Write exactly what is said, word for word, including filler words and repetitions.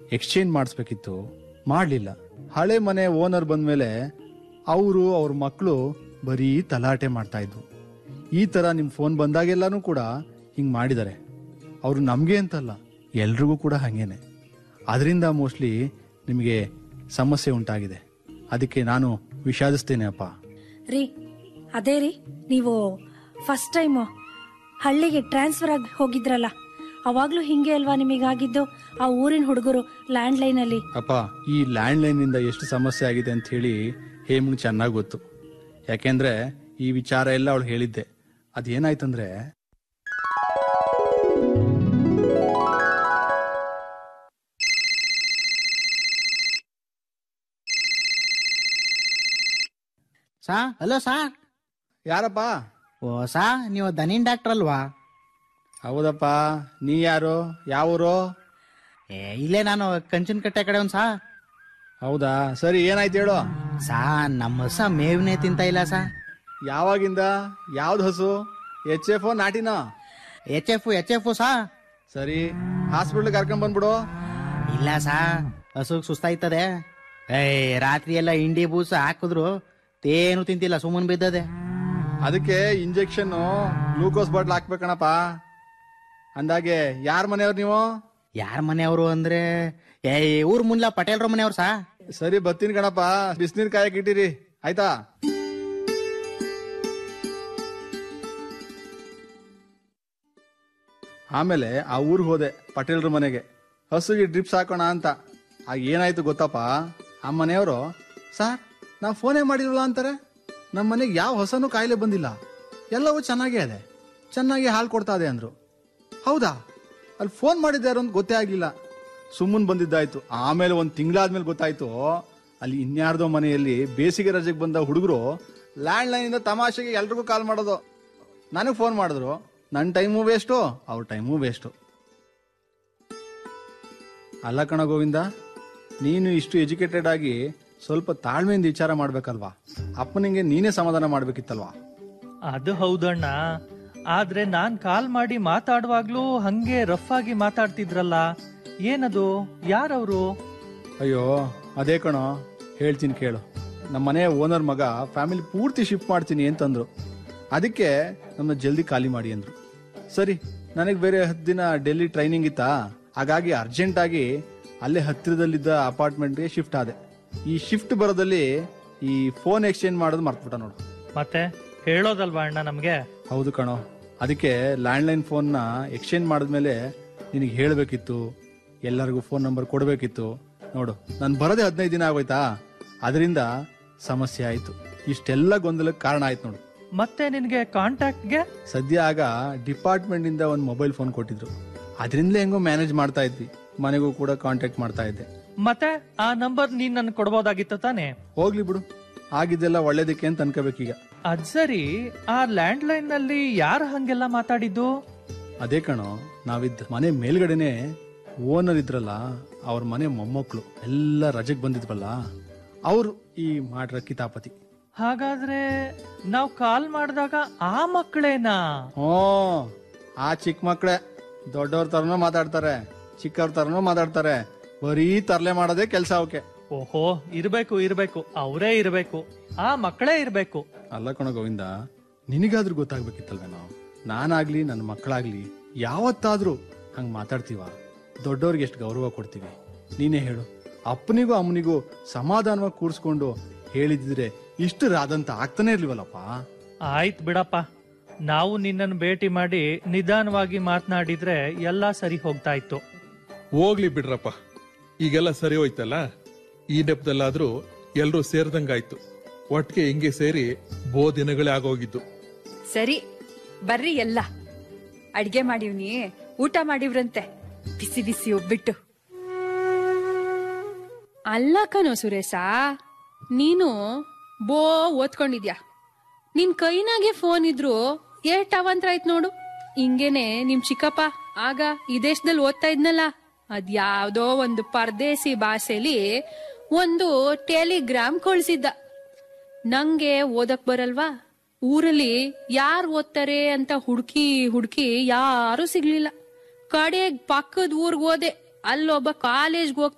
Exchange ಮಾಡಿಸ್ಬೇಕಿತ್ತು, ಮಾಡಲಿಲ್ಲ. ಹಳೆ ಮನೆ ಓನರ್ ಬಂದ್ಮೇಲೆ ಅವರು ಅವ್ರ ಮಕ್ಕಳು ಬರೀ ತಲಾಟೆ ಮಾಡ್ತಾ ಇದ್ವು. ಈ ತರ ನಿಮ್ ಫೋನ್ ಬಂದಾಗೆಲ್ಲಾನು ಕೂಡ ಹಿಂಗ್ ಮಾಡಿದ್ದಾರೆ. ಅವರು ನಮ್ಗೆ ಅಂತಲ್ಲ, ಎಲ್ರಿಗೂ ಕೂಡ ಹಂಗೇನೆ. ಅದರಿಂದ ಮೋಸ್ಟ್ಲಿ ನಿಮಗೆ ಸಮಸ್ಯೆ ಉಂಟಾಗಿದೆ. ಅದಕ್ಕೆ ನಾನು ವಿಷಾದಿಸ್ತೇನೆ ಅಪ್ಪ. ರೀ ಅದೇ ರೀ, ನೀವು ಫಸ್ಟ್ ಟೈಮ್ ಹಳ್ಳಿಗೆ ಟ್ರಾನ್ಸ್ಫರ್ ಆಗಿ ಹೋಗಿದ್ರಲ್ಲ, ಅವಾಗ್ಲೂ ಹಿಂಗೆ ಅಲ್ವಾ ನಿಮಗಾಗಿದ್ದು? ಆ ಊರಿನ ಹುಡುಗರು ಲ್ಯಾಂಡ್ ಲೈನ್ ಅಲ್ಲಿ. ಅಪ್ಪ, ಈ ಲ್ಯಾಂಡ್ ಲೈನ್ ಇಂದ ಎಷ್ಟು ಸಮಸ್ಯೆ ಆಗಿದೆ ಅಂತ ಹೇಳಿ ಹೇಮಂಗ್ ಚೆನ್ನಾಗಿ ಗೊತ್ತು. ಯಾಕೆಂದ್ರೆ ಈ ವಿಚಾರ ಎಲ್ಲ ಅವಳು ಹೇಳಿದ್ದೆ. ಅದೇನಾಯ್ತಂದ್ರೆ, ಸಾ ಹಲೋ ಸಾ. ಯಾರಪ್ಪ? ಓ ಸಾ, ನೀವು ದನಿನ್ ಡಾಕ್ಟರ್ ಅಲ್ವಾ? ಹೌದಪ್ಪ. ನೀ ಯಾರು, ಯಾವೂರು? ಏ ಇಲ್ಲೇ ನಾನು ಕಂಚಿನ ಕಟ್ಟೆ ಕಡೆ ಒಂದ್ ಸಾ. ಹೌದಾ, ಸರಿ, ಏನಾಯ್ತು ಹೇಳು. ಸಾ, ನಮ್ಮ ಹಸ ಮೇವ್ನೇ ತಿಂತ ಇಲ್ಲ ಸಾ. ಯಾವಾಗಿಂದ? ಯಾವ್ದು ಹಸು? H F ನಾಟಿನ? H F H F ಸಾ. ಸರಿ, ಹಾಸ್ಪಿಟಲ್ ಕರ್ಕೊಂಡ್ ಬಂದ್ಬಿಡು. ಇಲ್ಲ ಸಾ, ಹಸುಗ್ ಸುಸ್ತಾಯ್ತದೆ. ಏ ರಾತ್ರಿ ಎಲ್ಲ ಇಂಡಿ ಬೂಸ ಹಾಕಿದ್ರು ತೇನು ತಿಂತಿಲ್ಲ, ಸುಮ್ಮನ್ ಬಿದ್ದದೆ. ಅದಕ್ಕೆ ಇಂಜೆಕ್ಷನ್ ಗ್ಲೂಕೋಸ್ ಬಾಟ್ಲ್ ಹಾಕ್ಬೇಕಣಪ್ಪ. ಅಂದಾಗೆ ಯಾರ ಮನೆಯವ್ರು ನೀವು? ಯಾರ ಮನೆಯವರು ಅಂದ್ರೆ ಏ ಊರ್ ಮುನ್ಲ ಪಟೇಲ್ರ ಮನೆಯವ್ರು ಸಾ. ಸರಿ, ಬತ್ತೀನಿ ಕಣಪ್ಪ. ಬಿಸಿನೀರ್ ಕಾಯಕ್ ಇಟ್ಟಿರಿ, ಆಯ್ತಾ? ಆಮೇಲೆ ಆ ಊರ್ಗ್ ಹೋದೆ, ಪಟೇಲ್ರ ಮನೆಗೆ. ಹಸುಗೆ ಡ್ರಿಪ್ಸ್ ಹಾಕೋಣ ಅಂತ. ಆಗ ಏನಾಯ್ತು ಗೊತ್ತಪ್ಪ, ಆ ಮನೆಯವರು, ಸಾರ್ ನಾವು ಫೋನೇ ಮಾಡಿರಲ್ಲ ಅಂತಾರೆ. ನಮ್ಮ ಮನೆಗೆ ಯಾವ ಹೊಸನೂ ಕಾಯಿಲೆ ಬಂದಿಲ್ಲ, ಎಲ್ಲವೂ ಚೆನ್ನಾಗೇ ಇದೆ, ಚೆನ್ನಾಗಿ ಹಾಲು ಕೊಡ್ತಾ ಇದೆ ಅಂದ್ರು. ಹೌದಾ? ಅಲ್ಲಿ ಫೋನ್ ಮಾಡಿದ್ದಾರು ಅಂತ ಗೊತ್ತೇ ಆಗ್ಲಿಲ್ಲ. ಸುಮ್ಮನ್ ಬಂದಿದ್ದಾಯ್ತು. ಆಮೇಲೆ ಒಂದ್ ತಿಂಗಳಾದ್ಮೇಲೆ ಗೊತ್ತಾಯ್ತು, ಅಲ್ಲಿ ಇನ್ಯಾರ್ದೋ ಮನೆಯಲ್ಲಿ ಬೇಸಿಗೆ ರಜೆಗೆ ಬಂದ ಹುಡುಗರು ಲ್ಯಾಂಡ್ ಲೈನ್ ಇಂದ ತಮಾಷೆಗೆ ಎಲ್ರಿಗೂ ಕಾಲ್ ಮಾಡೋದು. ನನಗೆ ಫೋನ್ ಮಾಡಿದ್ರು. ನನ್ನ ಟೈಮು ವೇಸ್ಟು, ಅವ್ರ ಟೈಮು ವೇಸ್ಟು. ಅಲ್ಲ ಕಣ ಗೋವಿಂದ, ನೀನು ಇಷ್ಟು ಎಜುಕೇಟೆಡ್ ಆಗಿ ಸ್ವಲ್ಪ ತಾಳ್ಮೆಯಿಂದ ವಿಚಾರ ಮಾಡ್ಬೇಕಲ್ವಾ? ಅಪ್ಪನಿಗೆ ನೀನೇ ಸಮಾಧಾನ ಮಾಡ್ಬೇಕಿತ್ತಲ್ವಾ? ಅದು ಹೌದಣ್ಣ, ಆದ್ರೆ ನಾನ್ ಕಾಲ್ ಮಾಡಿ ಮಾತಾಡುವಾಗ್ಲೂ ಹಂಗೆ ರಫ್ ಆಗಿ ಮಾತಾಡ್ತಿದ್ರಲ್ಲ, ಏನದು? ಯಾರವ್ರು? ಅಯ್ಯೋ ಅದೇ ಕಣೋ, ಹೇಳ್ತೀನಿ ಕೇಳು. ನಮ್ಮ ಮನೆ ಓನರ್ ಮಗ ಫ್ಯಾಮಿಲಿ ಪೂರ್ತಿ ಶಿಫ್ಟ್ ಮಾಡ್ತೀನಿ ಅಂತಂದ್ರು. ಅದಕ್ಕೆ ನಮ್ಮ ಜಲ್ದಿ ಖಾಲಿ ಮಾಡಿ ಅಂದ್ರು. ಸರಿ, ನನಗೆ ಬೇರೆ ಹತ್ತು ದಿನ ಡೆಲ್ಲಿ ಟ್ರೈನಿಂಗ್ ಇತ್ತಾ, ಹಾಗಾಗಿ ಅರ್ಜೆಂಟ್ ಆಗಿ ಅಲ್ಲೇ ಹತ್ತಿರದಲ್ಲಿದ್ದ ಅಪಾರ್ಟ್ಮೆಂಟ್ಗೆ ಶಿಫ್ಟ್ ಆದೆ. ಈ ಶಿಫ್ಟ್ ಬರೋದಲ್ಲಿ ಈ ಫೋನ್ ಎಕ್ಸ್ಚೇಂಜ್ ಮಾಡೋದು ಮರ್ತ್ಬಿಟ್ಟ ನೋಡು. ಮತ್ತೆ ಹೇಳೋದಲ್ವಾ ಅಣ್ಣ ನಮ್ಗೆ? ಹೌದು ಕಣೋ, ಅದಕ್ಕೆ ಲ್ಯಾಂಡ್ಲೈನ್ ಫೋನ್ನ ಎಕ್ಸ್ಚೇಂಜ್ ಮಾಡಿದ್ಮೇಲೆ ನಿನಗೆ ಹೇಳಬೇಕಿತ್ತು, ಎಲ್ಲರಿಗೂ ಫೋನ್ ನಂಬರ್ ಕೊಡಬೇಕಿತ್ತು. ನೋಡು, ನಾನು ಬರೋದೇ ಹದಿನೈದು ದಿನ ಆಗೋಯ್ತಾ, ಅದರಿಂದ ಸಮಸ್ಯೆ ಆಯ್ತು. ಇಷ್ಟೆಲ್ಲ ಗೊಂದಲಕ್ಕೆ ಕಾರಣ ಆಯ್ತು ನೋಡು. ಮತ್ತೆ ನಿನ್ಗೆ ಕಾಂಟ್ಯಾಕ್ಟ್ಗೆ ಸದ್ಯ ಆಗ ಡಿಪಾರ್ಟ್ಮೆಂಟ್ ಇಂದ ಒಂದು ಮೊಬೈಲ್ ಫೋನ್ ಕೊಟ್ಟಿದ್ರು. ಅದರಿಂದಲೇ ಹೆಂಗೋ ಮ್ಯಾನೇಜ್ ಮಾಡ್ತಾ ಇದ್ವಿ. ಮನೆಗೂ ಕೂಡ ಕಾಂಟ್ಯಾಕ್ಟ್ ಮಾಡ್ತಾ ಇದ್ದೆ. ಮತ್ತೆ ಆ ನಂಬರ್ ನೀನ್ ನನ್ ಕೊಡ್ಬೋದಾಗಿತ್ತು ತಾನೆ? ಹೋಗ್ಲಿ ಬಿಡು, ಆಗಿದ್ದೆಲ್ಲ ಒಳ್ಳೇದಕ್ಕೆ ಅಂತ ಅನ್ಕೋಬೇಕೀಗ. ಅದ್ ಸರಿ, ಆ ಲ್ಯಾಂಡ್ ಲೈನ್ ನಲ್ಲಿ ಯಾರು ಹಂಗೆಲ್ಲ ಮಾತಾಡಿದ್ದು? ಅದೇ ಕಣೋ, ನಾವಿದ್ದ ಮನೆ ಮೇಲ್ಗಡೆನೆ ಓನರ್ ಇದ್ರಲ್ಲ, ಅವ್ರ ಮನೆ ಮೊಮ್ಮಕ್ಕಳು ಎಲ್ಲ ರಜೆಗೆ ಬಂದಿದ್ವಲ್ಲ, ಅವರು ಈ ಮಾಡ್ರ ಕಿತಾಪತಿ. ಹಾಗಾದ್ರೆ ನಾವ್ ಕಾಲ್ ಮಾಡಿದಾಗ ಆ ಮಕ್ಕಳೇನಾ? ಹ್ಞೂ, ಆ ಚಿಕ್ಕ ಮಕ್ಕಳೇ. ದೊಡ್ಡವ್ರ ತರನೂ ಮಾತಾಡ್ತಾರೆ, ಚಿಕ್ಕವ್ರ ತರನೂ ಮಾತಾಡ್ತಾರೆ. ಬರೀ ತರ್ಲೆ ಮಾಡೋದೇ ಕೆಲ್ಸ ಅವಕ್ಕೆ. ಓಹೋ, ಇರ್ಬೇಕು ಇರ್ಬೇಕು, ಅವರೇ ಇರ್ಬೇಕು, ಆ ಮಕ್ಕಳೇ ಇರ್ಬೇಕು. ಅಲ್ಲ ಕಣ ಗೋವಿಂದ, ನಿನಗಾದ್ರೂ ಗೊತ್ತಾಗ್ಬೇಕಿತ್ತಲ್ವೇನೋ. ನಾನಾಗ್ಲಿ ನನ್ನ ಮಕ್ಕಳಾಗ್ಲಿ ಯಾವತ್ತಾದ್ರೂ ಹಂಗ್ ಮಾತಾಡ್ತೀವ? ದೊಡ್ಡವ್ರಿಗೆ ಎಷ್ಟು ಗೌರವ ಕೊಡ್ತೀವಿ? ನೀನೇ ಹೇಳು. ಅಪ್ಪನಿಗೂ ಅಮ್ಮನಿಗೂ ಸಮಾಧಾನವಾಗಿ ಕೂರ್ಸ್ಕೊಂಡು ಹೇಳಿದ್ರೆ ಇಷ್ಟು ರಾದಂತ ಆಗ್ತಾನೆ ಇರ್ಲಿವಲ್ಲಪ್ಪ. ಆಯ್ತು ಬಿಡಪ್ಪ, ನಾವು ನಿನ್ನನ್ನು ಭೇಟಿ ಮಾಡಿ ನಿಧಾನವಾಗಿ ಮಾತನಾಡಿದ್ರೆ ಎಲ್ಲಾ ಸರಿ ಹೋಗ್ತಾ ಇತ್ತು. ಹೋಗ್ಲಿ ಬಿಡ್ರಪ್ಪ, ಈಗೆಲ್ಲ ಸರಿ ಹೋಯ್ತಲ್ಲ. ಈ ನೆಪದಲ್ಲಾದ್ರೂ ಎಲ್ರೂ ಸೇರ್ದಂಗಾಯ್ತು. ಒಟ್ಟಿಗೆ ಹಿಂಗೆ ಸೇರಿ ಬೋ ದಿನಗಳೇ ಆಗೋಗಿದ್ದು. ಸರಿ ಬರ್ರಿ, ಎಲ್ಲ ಅಡ್ಗೆ ಮಾಡಿವ್ನಿ, ಊಟ ಮಾಡಿವ್ರಂತೆ, ಬಿಸಿ ಬಿಸಿ ಒಬ್ಬಿಟ್ಟು. ಅಲ್ಲ ಕಣೋ ಸುರೇಶ, ನೀನು ಬೋ ಓದ್ಕೊಂಡಿದ್ಯಾ. ನಿನ್ ಕೈನಾಗೆ ಫೋನ್ ಇದ್ರು ಏಟ್ ಅವಂತ್ರ ಆಯ್ತು ನೋಡು. ಹಿಂಗೇನೆ ನಿಮ್ ಚಿಕ್ಕಪ್ಪ ಆಗ ಈ ದೇಶದಲ್ಲಿ ಓದ್ತಾ ಇದ್ನಲ್ಲ, ಅದ್ಯಾವ್ದೋ ಒಂದು ಪರದೇಸಿ ಭಾಷೆಲಿ ಒಂದು ಟೆಲಿಗ್ರಾಮ್ ಕಳ್ಸಿದ್ದ. ನಂಗೆ ಓದಕ್ ಬರಲ್ವಾ, ಊರಲ್ಲಿ ಯಾರು ಓದ್ತಾರೆ ಅಂತ ಹುಡ್ಕಿ ಹುಡ್ಕಿ ಯಾರು ಸಿಗ್ಲಿಲ್ಲ. ಕಡೆಗ್ ಪಕ್ಕದ ಊರ್ಗ್ ಹೋದೆ, ಅಲ್ಲೊಬ್ಬ ಕಾಲೇಜ್ಗೆ ಹೋಗ್ತಾ